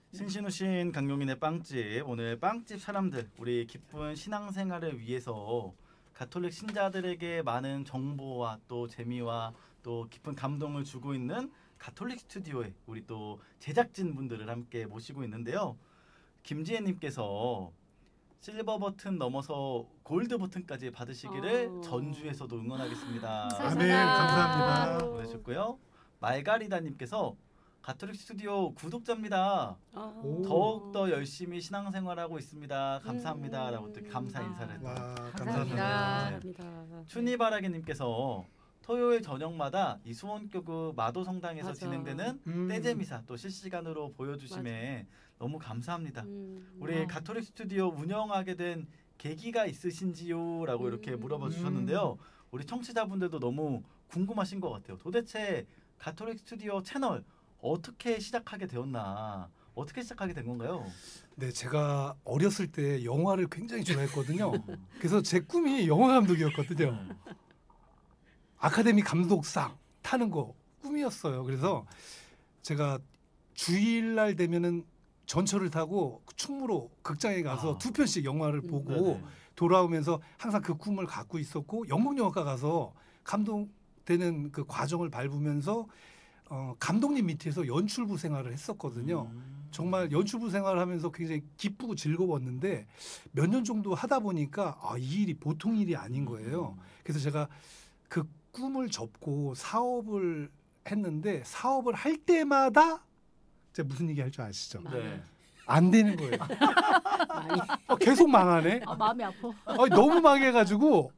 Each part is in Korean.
신신우신 강용인의 빵집. 오늘 빵집 사람들, 우리 기쁜 신앙생활을 위해서 가톨릭 신자들에게 많은 정보와 또 재미와 또 깊은 감동을 주고 있는 가톨릭 스튜디오에 우리 또 제작진 분들을 함께 모시고 있는데요. 김지혜님께서 실버 버튼 넘어서 골드 버튼까지 받으시기를 전주에서도 응원하겠습니다. 아멘. 감사합니다. 보내주셨고요. 말가리다님께서 가톨릭 스튜디오 구독자입니다. 더욱더 열심히 신앙생활하고 있습니다. 감사합니다라고 또 감사 인사를 와, 감사합니다. 감사합니다. 춘희바라기님께서 토요일 저녁마다 이 수원교구 마도성당에서 맞아. 진행되는 떼제미사 또 실시간으로 보여주심에 너무 감사합니다. 우리 가톨릭 스튜디오 운영하게 된 계기가 있으신지요?라고 이렇게 물어봐 주셨는데요. 우리 청취자분들도 너무 궁금하신 것 같아요. 도대체 가톨릭 스튜디오 채널 어떻게 시작하게 되었나? 어떻게 시작하게 된 건가요? 네, 제가 어렸을 때 영화를 굉장히 좋아했거든요. 그래서 제 꿈이 영화 감독이었거든요. 아카데미 감독상 타는 거 꿈이었어요. 그래서 제가 주일날 되면은 전철을 타고 충무로 극장에 가서 2편씩 영화를 보고 네네. 돌아오면서 항상 그 꿈을 갖고 있었고 영국영화과 가서 감독되는 그 과정을 밟으면서 감독님 밑에서 연출부 생활을 했었거든요. 정말 연출부 생활을 하면서 굉장히 기쁘고 즐거웠는데 몇 년 정도 하다 보니까 이 일이 보통 일이 아닌 거예요. 그래서 제가 그 꿈을 접고 사업을 했는데 사업을 할 때마다 제가 무슨 얘기 할 줄 아시죠? 네. 안 되는 거예요. 계속 망하네. 마음이 아파. 너무 망해가지고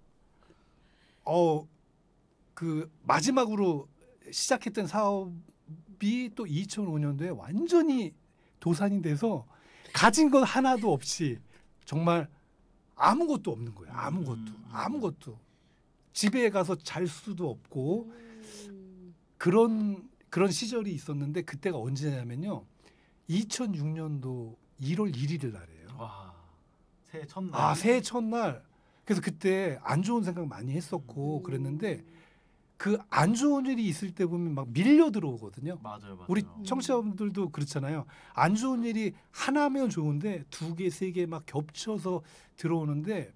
그 마지막으로 시작했던 사업이 또 2005년도에 완전히 도산이 돼서 가진 건 하나도 없이 정말 아무것도 없는 거예요. 아무것도. 집에 가서 잘 수도 없고 그런 시절이 있었는데 그때가 언제냐면요. 2006년도 1월 1일 날이에요. 와, 새해 첫날. 새해 첫날. 그래서 그때 안 좋은 생각 많이 했었고 그랬는데 그 안 좋은 일이 있을 때 보면 막 밀려 들어오거든요. 맞아요. 우리 청취자분들도 그렇잖아요. 안 좋은 일이 하나면 좋은데 2개, 3개 막 겹쳐서 들어오는데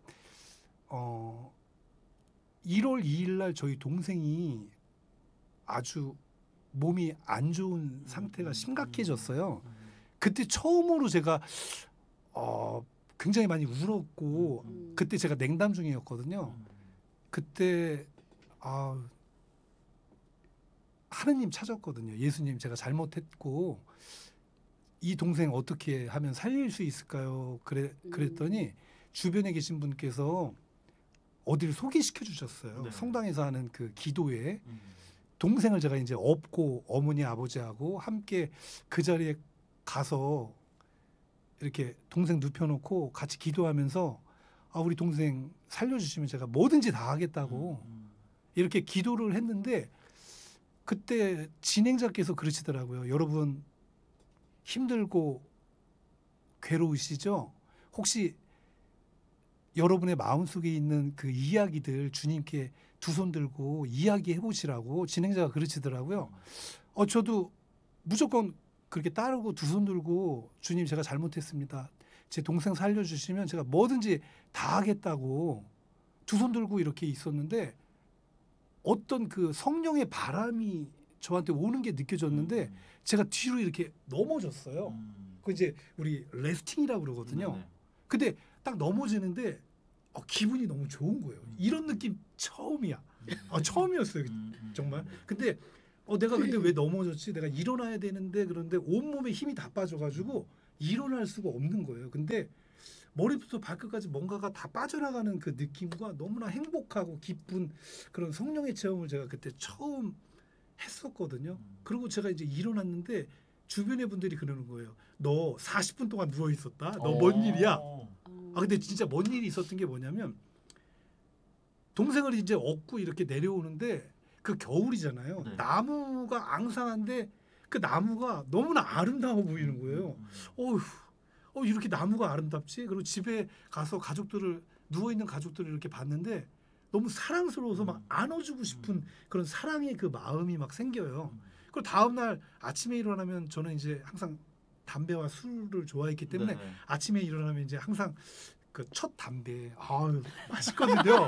1월 2일 날 저희 동생이 아주 몸이 안 좋은 상태가 심각해졌어요. 그때 처음으로 제가 굉장히 많이 울었고 그때 제가 냉담 중이었거든요. 그때 하느님 찾았거든요. 예수님 제가 잘못했고 이 동생 어떻게 하면 살릴 수 있을까요? 그랬더니 주변에 계신 분께서 어디를 소개시켜 주셨어요. 네. 성당에서 하는 그 기도회. 동생을 제가 이제 업고 어머니 아버지하고 함께 그 자리에 가서 이렇게 동생 눕혀놓고 같이 기도하면서 우리 동생 살려주시면 제가 뭐든지 다 하겠다고 이렇게 기도를 했는데 그때 진행자께서 그러시더라고요. 여러분 힘들고 괴로우시죠? 혹시 여러분의 마음속에 있는 그 이야기들 주님께 두 손 들고 이야기해 보시라고 진행자가 그러시더라고요. 저도 무조건 그렇게 따르고 두 손 들고 주님 제가 잘못했습니다. 제 동생 살려주시면 제가 뭐든지 다 하겠다고 두 손 들고 이렇게 있었는데 어떤 그 성령의 바람이 저한테 오는 게 느껴졌는데 제가 뒤로 이렇게 넘어졌어요. 그 이제 우리 래프팅이라고 그러거든요. 네네. 근데 딱 넘어지는데 기분이 너무 좋은 거예요. 이런 느낌 처음이야. 처음이었어요. 정말. 근데 내가 근데 왜 넘어졌지? 내가 일어나야 되는데 그런데 온몸에 힘이 다 빠져가지고 일어날 수가 없는 거예요. 근데 머리부터 발끝까지 뭔가가 다 빠져나가는 그 느낌과 너무나 행복하고 기쁜 그런 성령의 체험을 제가 그때 처음 했었거든요. 그리고 제가 이제 일어났는데 주변의 분들이 그러는 거예요. 너 40분 동안 누워 있었다. 너 뭔 일이야? 근데 진짜 뭔 일이 있었던 게 뭐냐면 동생을 이제 업고 이렇게 내려오는데 그 겨울이잖아요. 네. 나무가 앙상한데 그 나무가 너무나 아름다워 보이는 거예요. 이렇게 나무가 아름답지? 그리고 집에 가서 가족들을 누워있는 가족들을 이렇게 봤는데 너무 사랑스러워서 막 안아주고 싶은 그런 사랑의 그 마음이 막 생겨요. 그리고 다음날 아침에 일어나면 저는 이제 항상 담배와 술을 좋아했기 때문에 네. 아침에 일어나면 이제 항상 그 첫 담배 맛있거든요.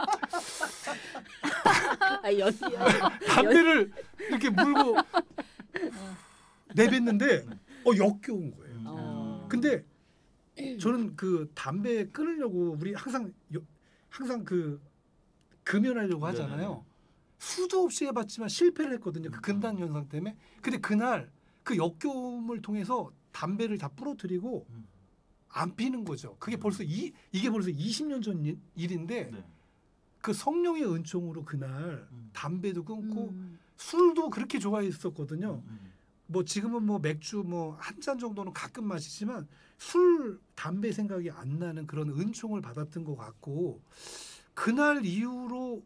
담배를 이렇게 물고 내뱉는데 역겨운 거예요. 근데 저는 그 담배 끊으려고 우리 항상 그 금연하려고 하잖아요. 네네. 수도 없이 해봤지만 실패를 했거든요. 그 금단 현상 때문에. 근데 그날 그 역겨움을 통해서 담배를 다 부러뜨리고 안 피는 거죠. 그게 벌써 이게 벌써 20년 전 일인데 네. 그 성령의 은총으로 그날 담배도 끊고 술도 그렇게 좋아했었거든요. 뭐 지금은 뭐 맥주 뭐 한 잔 정도는 가끔 마시지만 술, 담배 생각이 안 나는 그런 은총을 받았던 것 같고 그날 이후로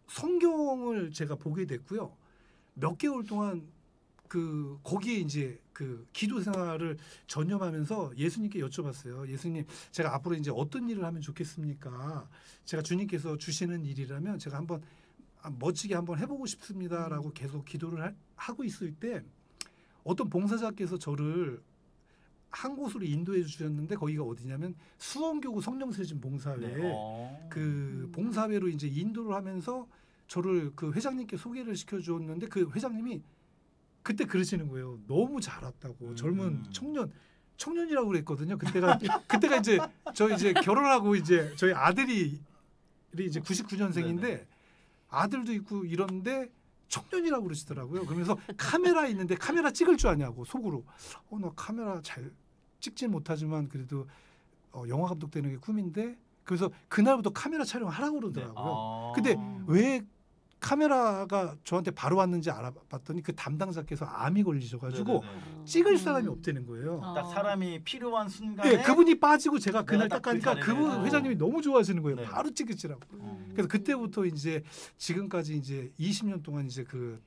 성경을 제가 보게 됐고요. 몇 개월 동안 그 거기에 이제 그 기도 생활을 전념하면서 예수님께 여쭤봤어요. 예수님, 제가 앞으로 이제 어떤 일을 하면 좋겠습니까? 제가 주님께서 주시는 일이라면 제가 한번 멋지게 한번 해보고 싶습니다라고 계속 기도를 하고 있을 때 어떤 봉사자께서 저를 한 곳으로 인도해 주셨는데 거기가 어디냐면 수원교구 성령세진 봉사회 네. 그 봉사회로 이제 인도를 하면서 저를 그 회장님께 소개를 시켜 주었는데 그 회장님이 그때 그러시는 거예요. 너무 잘 왔다고 젊은 청년이라고 그랬거든요. 그때가 이제 저 이제 결혼하고 이제 저희 아들이 이제 99년생인데 네네. 아들도 있고 이런데 청년이라고 그러시더라고요. 그러면서 카메라 있는데 카메라 찍을 줄 아냐고 속으로. 나 카메라 잘 찍진 못하지만 그래도 영화 감독 되는 게 꿈인데 그래서 그날부터 카메라 촬영하라고 그러더라고요. 근데 왜 카메라가 저한테 바로 왔는지 알아봤더니 그 담당자께서 암이 걸리셔가지고 네네네. 찍을 사람이 없다는 거예요. 딱 사람이 필요한 순간에 네, 그분이 빠지고 제가 그날 내가 딱 딱 그 가니까 자리를 그분 해서. 회장님이 너무 좋아하시는 거예요. 네. 바로 찍으시라고. 그래서 그때부터 이제 지금까지 이제 20년 동안 이제 그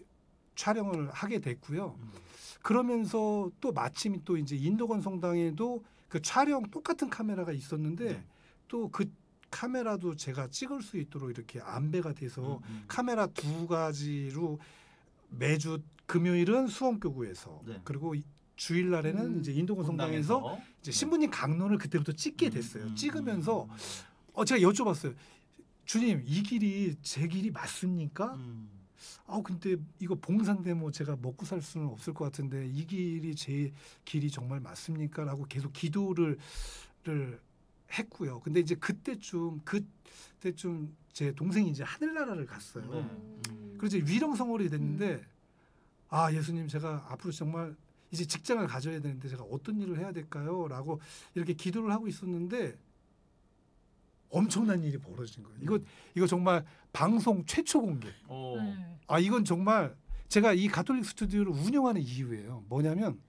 촬영을 하게 됐고요. 그러면서 또 마침 또 이제 인도건 성당에도 그 촬영 똑같은 카메라가 있었는데 네. 또 그 카메라도 제가 찍을 수 있도록 이렇게 안배가 돼서 카메라 2가지로 매주 금요일은 수원교구에서 네. 그리고 주일날에는 이제 인도건 성당에서 이제 신부님 강론을 그때부터 찍게 됐어요. 찍으면서 제가 여쭤봤어요. 주님, 이 길이 제 길이 맞습니까? 근데 이거 봉사인데 뭐 제가 먹고 살 수는 없을 것 같은데 이 길이 제 길이 정말 맞습니까? 라고 계속 기도를 했고요. 근데 이제 그때쯤 제 동생이 이제 하늘나라를 갔어요. 그래서 이제 위령성월이 됐는데 예수님, 제가 앞으로 정말 이제 직장을 가져야 되는데 제가 어떤 일을 해야 될까요? 라고 이렇게 기도를 하고 있었는데 엄청난 일이 벌어진 거예요. 이거 정말 방송 최초 공개. 이건 정말 제가 이 가톨릭 스튜디오를 운영하는 이유예요. 뭐냐면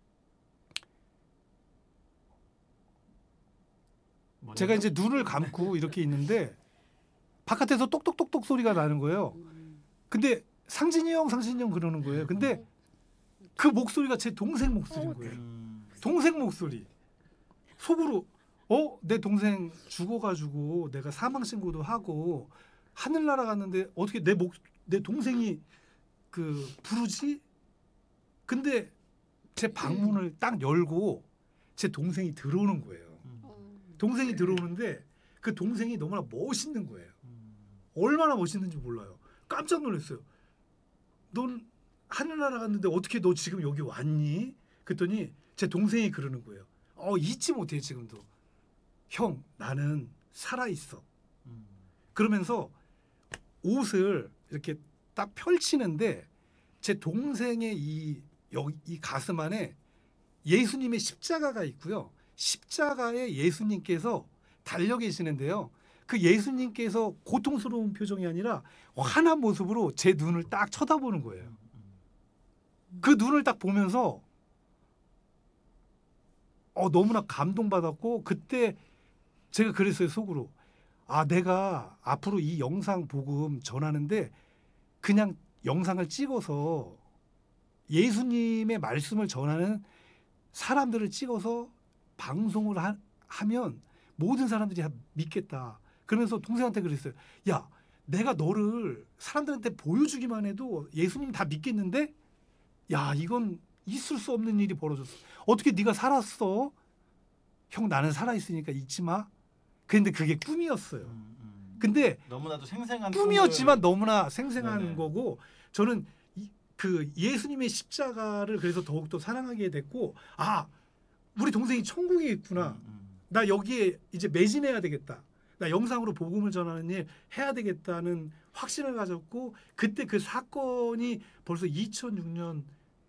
제가 이제 눈을 감고 이렇게 있는데 바깥에서 똑똑똑똑 소리가 나는 거예요. 근데 상진이 형 그러는 거예요. 근데 그 목소리가 제 동생 목소리인 거예요. 동생 목소리. 속으로 내 동생 죽어가지고 내가 사망 신고도 하고 하늘 날아갔는데 어떻게 내 동생이 그 부르지? 근데 제 방문을 딱 열고 제 동생이 들어오는 거예요. 동생이 들어오는데 그 동생이 너무나 멋있는 거예요. 얼마나 멋있는지 몰라요. 깜짝 놀랐어요. 넌 하늘 날아갔는데 어떻게 너 지금 여기 왔니? 그랬더니 제 동생이 그러는 거예요. 잊지 못해 지금도. 형, 나는 살아있어. 그러면서 옷을 이렇게 딱 펼치는데 제 동생의 이 가슴 안에 예수님의 십자가가 있고요. 십자가에 예수님께서 달려 계시는데요. 그 예수님께서 고통스러운 표정이 아니라 환한 모습으로 제 눈을 딱 쳐다보는 거예요. 그 눈을 딱 보면서 너무나 감동받았고 그때 제가 그랬어요. 속으로. 내가 앞으로 이 영상 복음 전하는데 그냥 영상을 찍어서 예수님의 말씀을 전하는 사람들을 찍어서 방송을 하면 모든 사람들이 다 믿겠다. 그러면서 동생한테 그랬어요. 야, 내가 너를 사람들한테 보여주기만 해도 예수님 다 믿겠는데? 야, 이건 있을 수 없는 일이 벌어졌어. 어떻게 네가 살았어? 형 나는 살아 있으니까 잊지 마. 근데 그게 꿈이었어요. 근데 너무나도 생생한 꿈이었지만 꿈을- 너무나 생생한 네네. 거고 저는 그 예수님의 십자가를 그래서 더욱더 사랑하게 됐고 아 우리 동생이 천국에 있구나. 나 여기에 이제 매진해야 되겠다. 나 영상으로 복음을 전하는 일 해야 되겠다는 확신을 가졌고 그때 그 사건이 벌써 2006년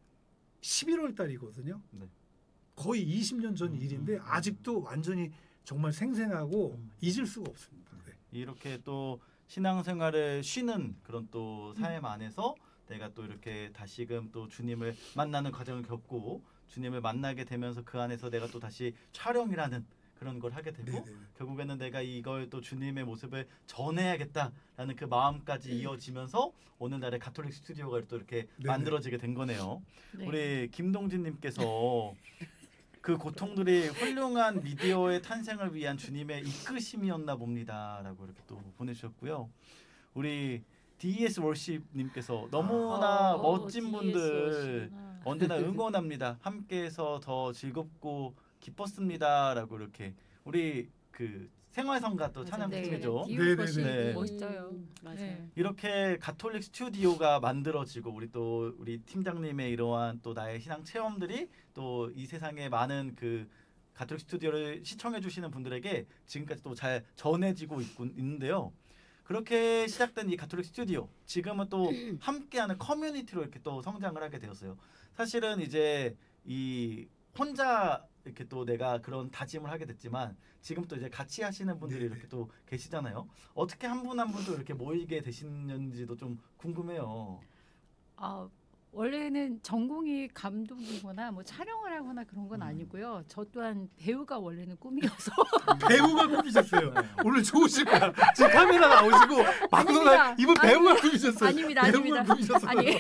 11월 달이거든요. 네. 거의 20년 전 일인데 아직도 완전히 정말 생생하고 잊을 수가 없습니다. 네. 이렇게 또 신앙생활을 쉬는 그런 또 삶 안에서 내가 또 이렇게 다시금 또 주님을 만나는 과정을 겪고 주님을 만나게 되면서 그 안에서 내가 또 다시 촬영이라는 그런 걸 하게 되고 네네. 결국에는 내가 이걸 또 주님의 모습을 전해야겠다라는 그 마음까지 이어지면서 오늘날의 가톨릭 스튜디오가 또 이렇게 네네. 만들어지게 된 거네요. 네. 우리 김동진님께서 그 고통들이 훌륭한 미디어의 탄생을 위한 주님의 이끄심이었나 봅니다라고 이렇게 또 보내주셨고요. 우리 DS 월십님께서 너무나 멋진 분들 언제나 응원합니다. 함께해서 더 즐겁고 기뻤습니다라고 이렇게 우리 그 생활성가 또 찬양팀이죠. 네네네. 네. 멋져요. 맞아요. 네. 이렇게 가톨릭 스튜디오가 만들어지고 우리 팀장님의 이러한 또 나의 신앙 체험들이 또 이 세상에 많은 그 가톨릭 스튜디오를 시청해 주시는 분들에게 지금까지 또 잘 전해지고 있는데요. 그렇게 시작된 이 가톨릭 스튜디오 지금은 또 함께하는 커뮤니티로 이렇게 또 성장을 하게 되었어요. 사실은 이제 이 혼자 이렇게 또 내가 그런 다짐을 하게 됐지만 지금 또 이제 같이 하시는 분들이 네네. 이렇게 또 계시잖아요. 어떻게 한 분 한 분도 이렇게 모이게 되시는지도 좀 궁금해요. 아, 원래는 전공이 감독이거나 뭐 촬영을 하거나 그런 건 음. 아니고요. 저 또한 배우가 원래는 꿈이어서 배우가 꿈이셨어요. 네. 오늘 좋으실 거야. 지금 카메라 나오시고 방송할 아닙니다. 이분 배우가 꿈이셨어요. 아닙니다, 배우가 아닙니다. 꿈이셨어요. 아니,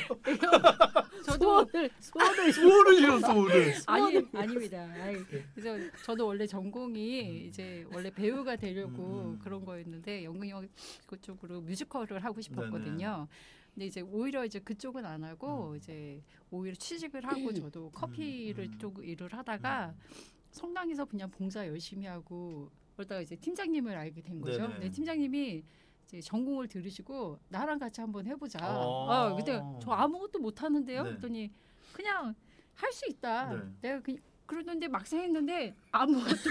저도 소원을 이뤘어 오늘. 아닙니다. 아니, 그래서 저도 원래 전공이 이제 원래 배우가 되려고 그런 거였는데 연극영화 그쪽으로 뮤지컬을 하고 싶었거든요. 근데 이제 오히려 이제 그쪽은 안 하고 이제 오히려 취직을 하고 저도 커피를 쪽 일을 하다가 성당에서 그냥 봉사 열심히 하고 그러다가 이제 팀장님을 알게 된 거죠. 네네. 근데 팀장님이 이제 전공을 들으시고 나랑 같이 한번 해보자. 어. 근데 저 아무것도 못 하는데요. 네. 그랬더니 그냥 할 수 있다. 네. 내가 그러던데 막상 했는데 아무것도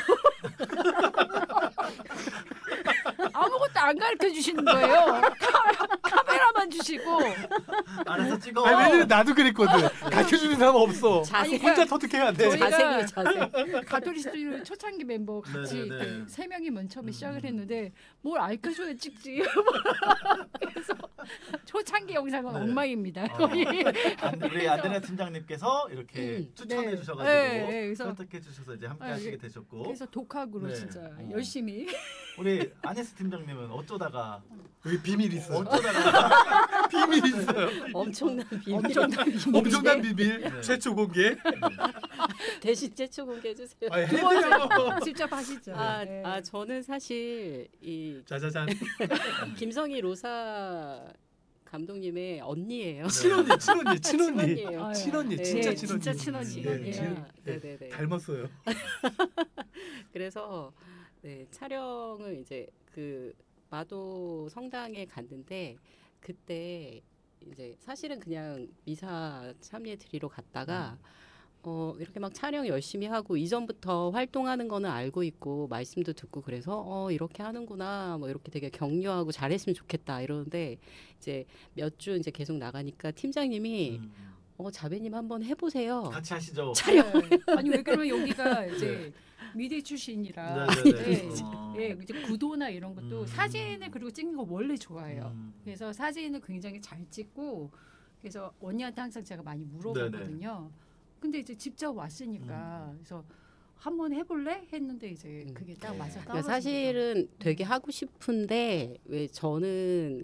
안 가르쳐 주시는 거예요. 카메라만 주시고. 알아서 찍어. 아니 왜냐면 나도 그랬거든. 가르쳐주는 사람 없어. 자세. 혼자 터득해야 돼. 저희가 자세요, 자세. 가톨릭 스튜디오 초창기 멤버 같이 네네네. 딱 세 명이 맨 처음에 시작을 했는데 뭘 알려줘야 찍지. 그래서 초창기 영상은 네. 엉망입니다. 아. 거의. 우리 안드레아 팀장님께서 이렇게 추천해 네. 주셔가지고 네, 그래서- 선택해 주셔서 이제 함께 아, 하시게 네. 되셨고 그래서 독학으로 네. 진짜 어. 열심히. 우리 아네스 팀장님은 어쩌다가 여기 비밀 있어. 어쩌다가 비밀 있어요. 엄청난 비밀. 엄청난 비밀 네. 최초 공개. 대신 최초 공개해 주세요. 아, 해드려요. 직접 하시죠. 아, 네. 저는 사실 이 짜자잔. 김성희 로사 감독님의 언니예요. 친언니. 친언니예요. 아유, 친언니. 네, 진짜 진짜 친언니. 친언니. 네, 예. 네네네. 닮았어요. 그래서 네, 촬영을 이제 그 마도 성당에 갔는데 그때 이제 사실은 그냥 미사 참례 드리러 갔다가 이렇게 막 촬영 열심히 하고 이전부터 활동하는 거는 알고 있고 말씀도 듣고 그래서 이렇게 하는구나 뭐 이렇게 되게 격려하고 잘했으면 좋겠다 이러는데 이제 몇 주 이제 계속 나가니까 팀장님이 자배님 한번 해보세요. 같이 하시죠. 네. 아니 왜 그러면 여기가 이제 미대 출신이라 네네네. 이제 구도나 이런 것도 사진을 그리고 찍는 거 원래 좋아해요. 음. 그래서 사진을 굉장히 잘 찍고 그래서 언니한테 항상 제가 많이 물어보거든요. 근데 이제 직접 왔으니까 그래서 한번 해볼래 했는데 이제 그게 딱 맞아 그러니까 떨어지니까. 사실은 되게 하고 싶은데 왜 저는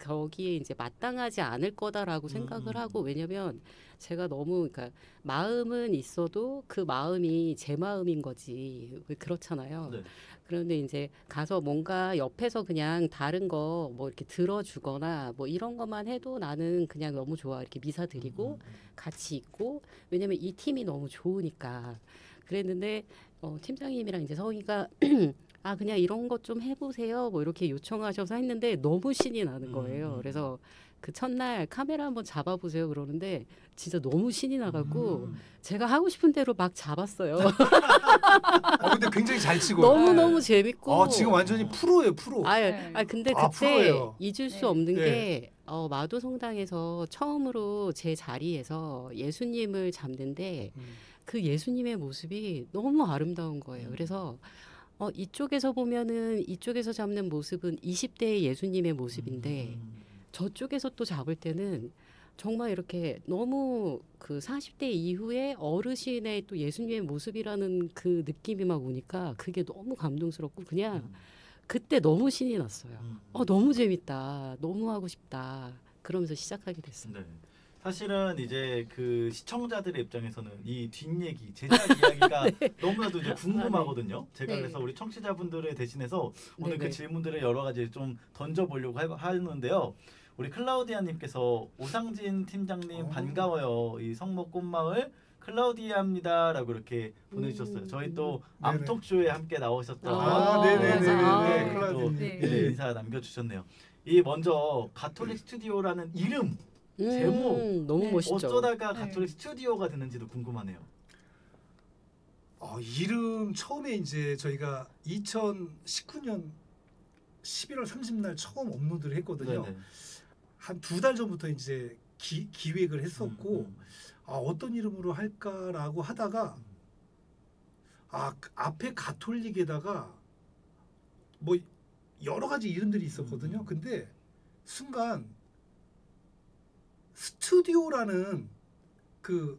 거기에 이제 마땅하지 않을 거다라고 생각을 하고 왜냐면 제가 너무 그러니까 마음은 있어도 그 마음이 제 마음인 거지 그렇잖아요. 네. 그런데 이제 가서 뭔가 옆에서 그냥 다른 거 뭐 이렇게 들어주거나 뭐 이런 것만 해도 나는 그냥 너무 좋아. 이렇게 미사 드리고 같이 있고 왜냐면 이 팀이 너무 좋으니까 그랬는데 팀장님이랑 이제 성희가 아 그냥 이런 것 좀 해보세요 뭐 이렇게 요청하셔서 했는데 너무 신이 나는 거예요. 그래서 그 첫날 카메라 한번 잡아보세요 그러는데 진짜 너무 신이 나갖고 제가 하고 싶은 대로 막 잡았어요. 근데 굉장히 잘 치고. 너무 너무 재밌고. 지금 완전히 프로예요, 프로. 근데 아, 그때 프로예요. 잊을 수 네. 없는 네. 게 마도 성당에서 처음으로 제 자리에서 예수님을 잡는데 그 예수님의 모습이 너무 아름다운 거예요. 그래서 이쪽에서 보면은 이쪽에서 잡는 모습은 20대의 예수님의 모습인데 저쪽에서 또 잡을 때는 정말 이렇게 너무 그 40대 이후에 어르신의 또 예수님의 모습이라는 그 느낌이 막 오니까 그게 너무 감동스럽고 그냥 그때 너무 신이 났어요. 너무 재밌다. 너무 하고 싶다. 그러면서 시작하게 됐어요. 네. 사실은 이제 그 시청자들의 입장에서는 이 뒷얘기, 제작 이야기가 너무나도 이제 궁금하거든요. 제가 네. 그래서 우리 청취자분들을 대신해서 오늘 네네. 그 질문들을 여러 가지 좀 던져보려고 하는데요. 우리 클라우디아님께서 오상진 팀장님 반가워요. 이 성목 꽃마을 클라우디아입니다라고 이렇게 보내주셨어요. 저희 또 네네. 암톡쇼에 함께 나오셨던 네네네네. 네, 클라우디아님. 또 네. 인사 남겨주셨네요. 이 먼저 가톨릭 스튜디오라는 이름 제목. 너무 멋있죠. 어쩌다가 네. 가톨릭 스튜디오가 됐는지도 궁금하네요. 이름 처음에 이제 저희가 2019년 11월 30날 처음 업로드를 했거든요. 네네. 한 2달 전부터 이제 기획을 했었고 어떤 이름으로 할까라고 하다가 그 앞에 가톨릭에다가 뭐 여러 가지 이름들이 있었거든요. 근데 순간 스튜디오라는 그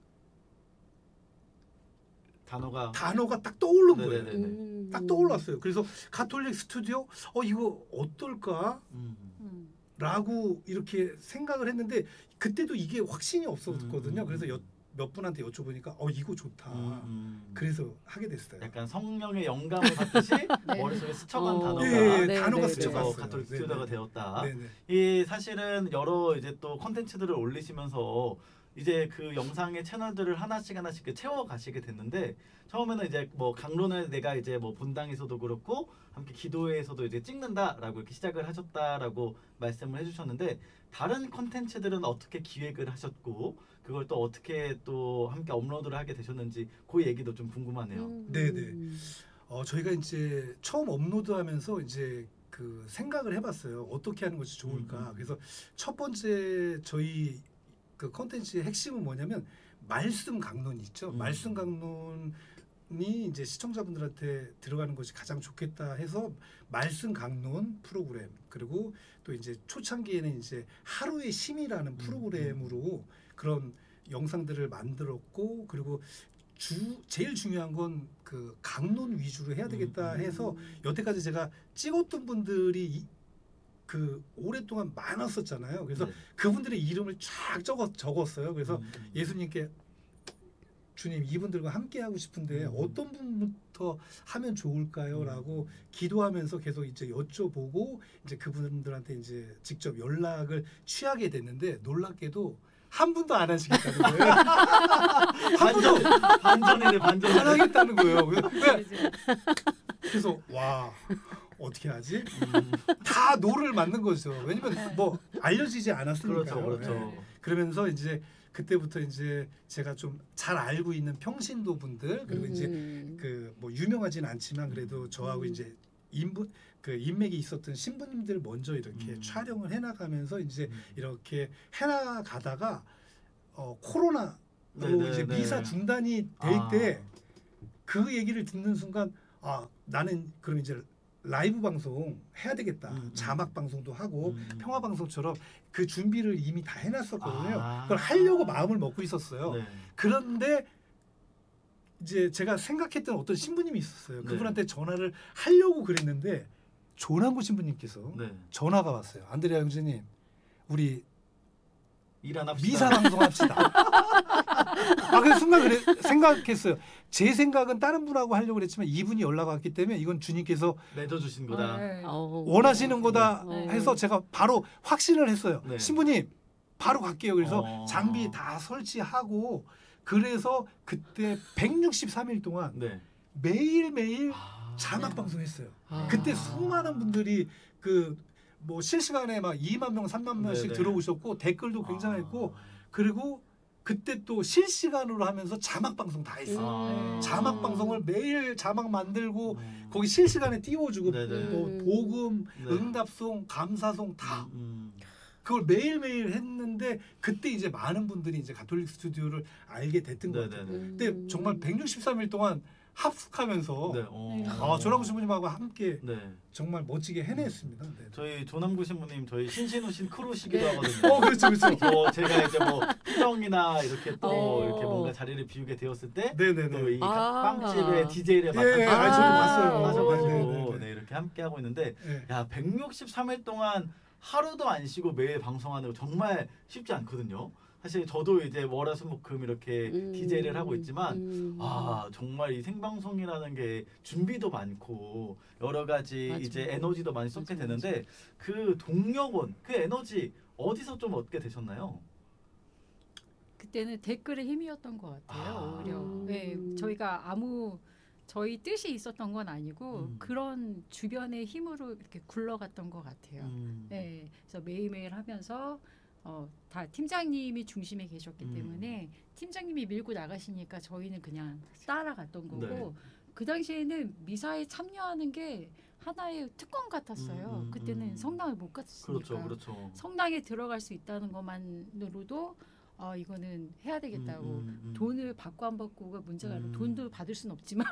단어가 딱 떠오른 거예요. 네네네. 딱 떠올랐어요. 그래서 가톨릭 스튜디오 이거 어떨까? 라고 이렇게 생각을 했는데 그때도 이게 확신이 없었거든요. 그래서 몇 분한테 여쭤보니까 이거 좋다. 그래서 하게 됐어요. 약간 성령의 영감을 받듯이 네. 머릿속에 스쳐간 단어가 네, 단어가 그래서 스쳐갔어요. 가톨릭 스튜디오가 되었다. 네네. 이 사실은 여러 이제 또 콘텐츠들을 올리시면서 이제 그 영상의 채널들을 하나씩 채워 가시게 됐는데 처음에는 이제 뭐 강론을 내가 이제 뭐 본당에서도 그렇고 함께 기도회에서도 이제 찍는다라고 이렇게 시작을 하셨다라고 말씀을 해주셨는데 다른 콘텐츠들은 어떻게 기획을 하셨고 그걸 또 어떻게 또 함께 업로드를 하게 되셨는지 그 얘기도 좀 궁금하네요. 네네. 저희가 이제 처음 업로드하면서 이제 그 생각을 해봤어요. 어떻게 하는 것이 좋을까. 그래서 첫 번째 저희 그 컨텐츠의 핵심은 뭐냐면 말씀 강론이 있죠. 말씀 강론이 이제 시청자분들한테 들어가는 것이 가장 좋겠다 해서 말씀 강론 프로그램 그리고 또 이제 초창기에는 이제 하루의 심이라는 프로그램으로 그런 영상들을 만들었고 그리고 제일 중요한 건 그 강론 위주로 해야 되겠다 해서 여태까지 제가 찍었던 분들이 그 오랫동안 많았었잖아요. 그래서 네. 그분들의 이름을 쫙 적었어요. 그래서 예수님께 주님 이분들과 함께 하고 싶은데 어떤 분부터 하면 좋을까요?라고 기도하면서 계속 이제 여쭤보고 이제 그분들한테 이제 직접 연락을 취하게 됐는데 놀랍게도 한 분도 안 하시겠다는 거예요. 반전이네 안 반전. 하겠다는 거예요. 그래서 와 어떻게 하지? 다 노를 맞는 거죠. 왜냐면 뭐 알려지지 않았으니까요. 그렇죠. 네. 그러면서 이제 그때부터 이제 제가 좀 잘 알고 있는 평신도 분들 그리고 이제 그 뭐 유명하지는 않지만 그래도 저하고 이제 인맥이 있었던 신부님들 먼저 이렇게 촬영을 해나가면서 이제 이렇게 해나가다가 코로나로 네네, 이제 네. 미사 중단이 될 때 그 얘기를 듣는 순간 나는 그럼 이제 라이브 방송 해야 되겠다. 자막 방송도 하고 평화 방송처럼 그 준비를 이미 다 해놨었거든요. 그걸 하려고 마음을 먹고 있었어요. 네. 그런데 이제 제가 생각했던 어떤 신부님이 있었어요. 네. 그분한테 전화를 하려고 그랬는데 조남구 신부님께서 네. 전화가 왔어요. 안드레아 형제님, 우리 일 안 합시다. 미사 방송합시다. 그 순간 생각했어요. 제 생각은 다른 분하고 하려고 그랬지만 이분이 연락 왔기 때문에 이건 주님께서 맺어주신 거다. 네. 원하시는 거다 네. 해서 제가 바로 확신을 했어요. 네. 신부님 바로 갈게요. 그래서 어. 장비 다 설치하고 그래서 그때 163일 동안 네. 매일매일 아. 자막 방송했어요. 아. 그때 수많은 분들이 그 뭐 실시간에 막 2만 명, 3만 명씩 네네. 들어오셨고 댓글도 굉장했고 아. 그리고 그때 또 실시간으로 하면서 자막 방송 다 했어요. 아. 자막 방송을 매일 자막 만들고 음. 거기 실시간에 띄워주고 네네. 뭐 복음, 네. 응답송, 감사송 다 음. 그걸 매일매일 했는데 그때 이제 많은 분들이 이제 가톨릭 스튜디오를 알게 됐던 것 같아요. 네네네. 근데 정말 163일 동안 합숙하면서 네. 조남구 신부님하고 함께 네. 정말 멋지게 해냈습니다. 네. 저희 조남구 신부님 저희 신신우신 크루시기도 하거든요. 그렇죠, 그렇죠. 제가 이제 뭐 피정이나 이렇게 또 어. 이렇게 뭔가 자리를 비우게 되었을 때 네네네. 또 이 아. 빵집의 DJ를 예, 맡아서 저도 아. 봤어요. 하셔가지고 네네네. 네, 이렇게 함께 하고 있는데 네. 야 163일 동안 하루도 안 쉬고 매일 방송하는 거 정말 쉽지 않거든요. 사실 저도 이제 월화수목금 이렇게 DJ를 하고 있지만 아 정말 이 생방송이라는 게 준비도 많고 여러 가지 맞아. 이제 에너지도 많이 쏟게 맞아, 되는데 그 동력원 그 에너지 어디서 좀 얻게 되셨나요? 그때는 댓글의 힘이었던 것 같아요. 아. 오히려 네, 저희가 저희 뜻이 있었던 건 아니고 그런 주변의 힘으로 이렇게 굴러갔던 것 같아요. 네, 그래서 매일매일 하면서 다 팀장님이 중심에 계셨기 때문에 팀장님이 밀고 나가시니까 저희는 그냥 따라갔던 거고 네. 그 당시에는 미사에 참여하는 게 하나의 특권 같았어요. 그때는 성당을 못 갔으니까 그렇죠, 그렇죠. 성당에 들어갈 수 있다는 것만으로도 이거는 해야 되겠다고 돈을 받고 안 받고가 문제가 아니라 돈도 받을 수는 없지만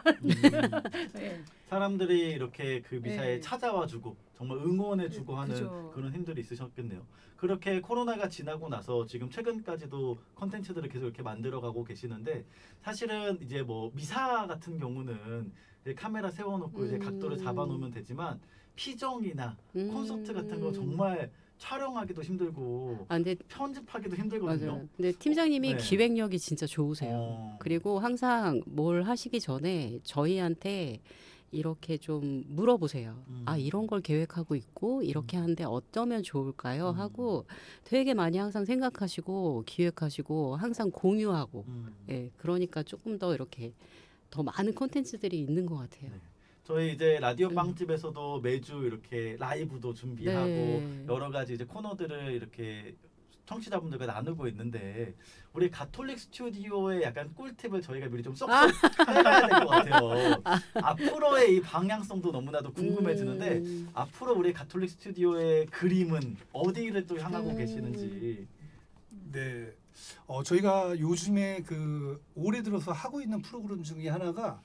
네. 사람들이 이렇게 그 미사에 네. 찾아와주고 정말 응원해주고 하는 그죠. 그런 힘들이 있으셨겠네요. 그렇게 코로나가 지나고 나서 지금 최근까지도 컨텐츠들을 계속 이렇게 만들어가고 계시는데 사실은 이제 뭐 미사 같은 경우는 이제 카메라 세워놓고 이제 각도를 잡아놓으면 되지만 피정이나 콘서트 같은 거 정말 촬영하기도 힘들고 근데 편집하기도 힘들거든요. 맞아요. 근데 팀장님이 네. 기획력이 진짜 좋으세요. 그리고 항상 뭘 하시기 전에 저희한테 이렇게 좀 물어보세요. 이런 걸 계획하고 있고 이렇게 하는데 어쩌면 좋을까요? 하고 되게 많이 항상 생각하시고 기획하시고 항상 공유하고 예, 그러니까 조금 더 이렇게 더 많은 콘텐츠들이 있는 것 같아요. 네. 저희 이제 라디오 빵집에서도 매주 이렇게 라이브도 준비하고 네. 여러 가지 이제 코너들을 이렇게 청취자분들과 나누고 있는데 우리 가톨릭 스튜디오의 약간 꿀팁을 저희가 미리 좀 쏙쏙 해가야 될 것 같아요. 앞으로의 이 방향성도 너무나도 궁금해지는데 앞으로 우리 가톨릭 스튜디오의 그림은 어디를 또 향하고 계시는지. 네. 저희가 요즘에 그 올해 들어서 하고 있는 프로그램 중에 하나가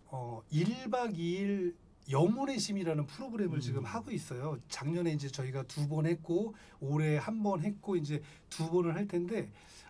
1박 2일 영혼의 심이라는 프로그램을 지금 하고 있어요. 작년에 이제 저희가 2번 했고 올해 1번 했고 이제 2번을 할 텐데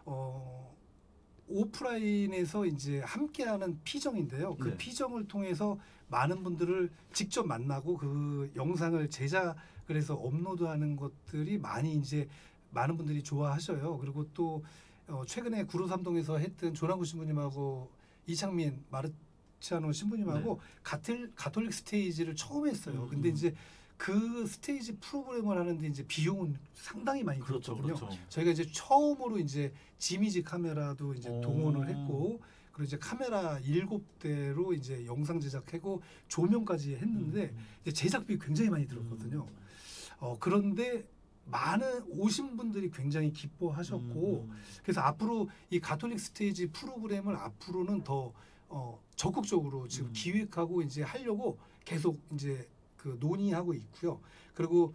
오프라인에서 이제 함께하는 피정인데요. 그 네. 피정을 통해서 많은 분들을 직접 만나고 그 영상을 제작을 해서 업로드하는 것들이 많이 이제 많은 분들이 좋아하셔요. 그리고 또 최근에 구로삼동에서 했던 조남구 신부님하고 이창민 마르치아노 신부님하고 가톨릭 스테이지를 처음 했어요. 근데 이제 그 스테이지 프로그램을 하는데 이제 비용은 상당히 많이 그렇죠, 들었거든요. 그렇죠. 저희가 이제 처음으로 이제 지미지 카메라도 이제 동원을 했고 그리고 이제 카메라 7대로 이제 영상 제작하고 조명까지 했는데 이제 제작비 굉장히 많이 들었거든요. 그런데 많은 오신 분들이 굉장히 기뻐하셨고 그래서 앞으로 이 가톨릭 스테이지 프로그램을 앞으로는 더 적극적으로 지금 기획하고 이제 하려고 계속 이제 그 논의하고 있고요. 그리고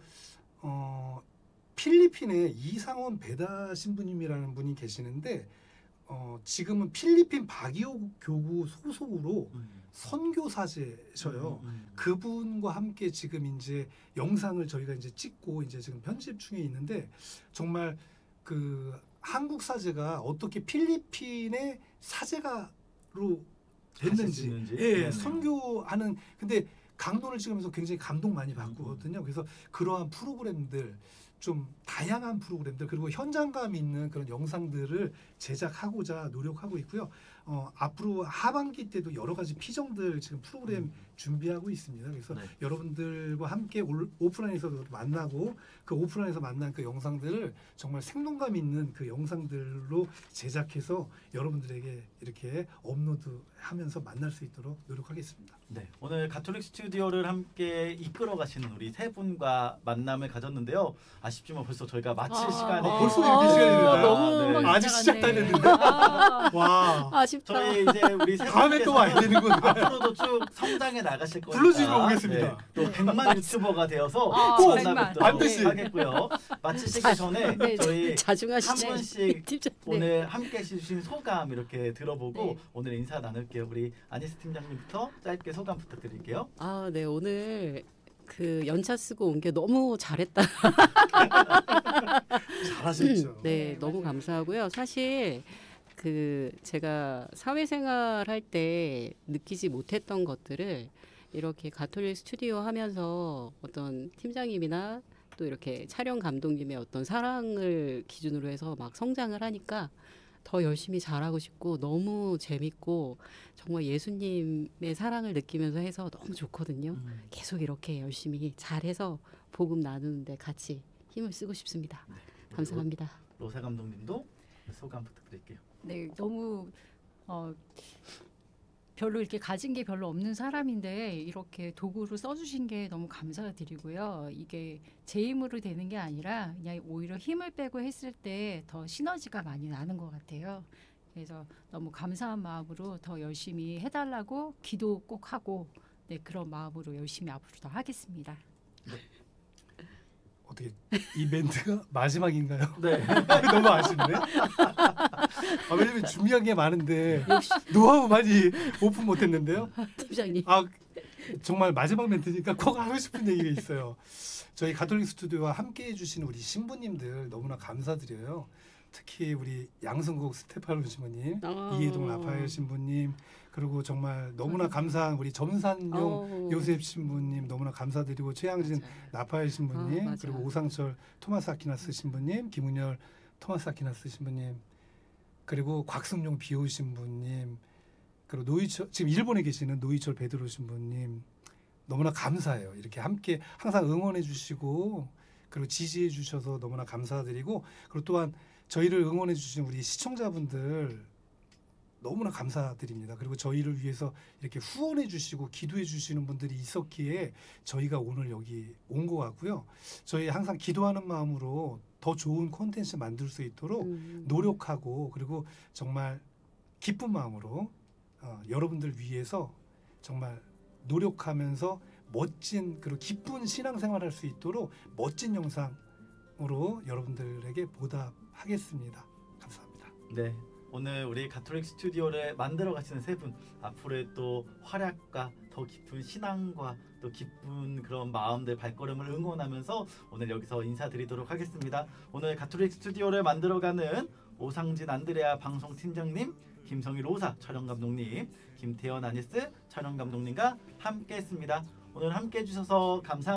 필리핀에 이상원 베다 신부님이라는 분이 계시는데 지금은 필리핀 바기오 교구 소속으로 선교사제셔요. 그분과 함께 지금 이제 영상을 저희가 이제 찍고 이제 지금 편집 중에 있는데 정말 그 한국 사제가 어떻게 필리핀의 사제가로 됐는지, 네네. 선교하는 근데 강론을 찍으면서 굉장히 감동 많이 받거든요. 그래서 그러한 프로그램들 좀 다양한 프로그램들 그리고 현장감 있는 그런 영상들을 제작하고자 노력하고 있고요. 앞으로 하반기 때도 여러 가지 피정들 지금 프로그램 준비하고 있습니다. 그래서 네. 여러분들과 함께 오프라인에서도 만나고 그 오프라인에서 만난 그 영상들을 정말 생동감 있는 그 영상들로 제작해서 여러분들에게 이렇게 업로드하면서 만날 수 있도록 노력하겠습니다. 네, 오늘 가톨릭 스튜디오를 함께 이끌어 가시는 우리 세 분과 만남을 가졌는데요. 아쉽지만 벌써 저희가 마칠 시간이 벌써 이렇게 시간이 됐나요? 너무 네. 아직 시작도 안 했는데. 아, 와, 아쉽다. 저희 이제 우리 세 다음에 또 와야 분께서는 되는구나. 앞으로도 쭉 성장해 나가실 거니까 불러주시면 오겠습니다. 또 100만 유튜버가 되어서 꼭 만나 반드시. 뵙도록 하겠고요. 마치시기 전에 네, 저희 한 자중하시죠. 분씩 팀장. 오늘 함께 해주신 소감 이렇게 들어보고 네. 오늘 인사 나눌게요. 우리 아니스 팀장님부터 짧게 소감 부탁드릴게요. 아, 네. 오늘 그 연차 쓰고 온 게 너무 잘했다. 잘하셨죠. 네, 네, 너무 맞아요. 감사하고요. 사실 그 제가 사회생활 할 때 느끼지 못했던 것들을 이렇게 가톨릭 스튜디오 하면서 어떤 팀장님이나 또 이렇게 촬영 감독님의 어떤 사랑을 기준으로 해서 막 성장을 하니까 더 열심히 잘하고 싶고 너무 재밌고 정말 예수님의 사랑을 느끼면서 해서 너무 좋거든요. 계속 이렇게 열심히 잘해서 복음 나누는데 같이 힘을 쓰고 싶습니다. 감사합니다. 로사 감독님도 소감 부탁드릴게요. 네, 너무 별로 이렇게 가진 게 별로 없는 사람인데 이렇게 도구로 써주신 게 너무 감사드리고요. 이게 제 힘으로 되는 게 아니라 그냥 오히려 힘을 빼고 했을 때 더 시너지가 많이 나는 것 같아요. 그래서 너무 감사한 마음으로 더 열심히 해달라고 기도 꼭 하고 네, 그런 마음으로 열심히 앞으로 더 하겠습니다. 어떻게 이 멘트가 마지막인가요? 네. 너무 아쉽네. 왜냐면 준비한 게 많은데 노하우 많이 오픈 못했는데요. 팀장님. 정말 마지막 멘트니까 꼭 하고 싶은 얘기가 있어요. 저희 가톨릭 스튜디오와 함께 해주신 우리 신부님들 너무나 감사드려요. 특히 우리 양승국 스테파노 신부님, 이해동 라파엘 신부님, 그리고 정말 너무나 감사한 우리 점산용 요셉 신부님 너무나 감사드리고 최양진 라파엘 신부님, 맞아요. 그리고 오상철 토마스 아퀴나스 신부님, 김은열 토마스 아퀴나스 신부님, 그리고 곽승용 비오 신부님, 그리고 노이철 지금 일본에 계시는 노이철 베드로 신부님 너무나 감사해요. 이렇게 함께 항상 응원해 주시고 그리고 지지해 주셔서 너무나 감사드리고 그리고 또한 저희를 응원해 주신 우리 시청자분들 너무나 감사드립니다. 그리고 저희를 위해서 이렇게 후원해 주시고 기도해 주시는 분들이 있었기에 저희가 오늘 여기 온 것 같고요. 저희 항상 기도하는 마음으로 더 좋은 콘텐츠 만들 수 있도록 노력하고 그리고 정말 기쁜 마음으로 여러분들 위해서 정말 노력하면서 멋진 그리고 기쁜 신앙생활 할 수 있도록 멋진 영상으로 여러분들에게 보답하겠습니다. 감사합니다. 네. 오늘 우리 가톨릭 스튜디오를 만들어 가시는 세 분 앞으로의 또 활약과 더 깊은 신앙과 또 기쁜 그런 마음들 발걸음을 응원하면서 오늘 여기서 인사드리도록 하겠습니다. 오늘 가톨릭 스튜디오를 만들어가는 오상진 안드레아 방송팀장님, 김성희 로사 촬영감독님, 김태현 아니스 촬영감독님과 함께했습니다. 오늘 함께해 주셔서 감사합니다.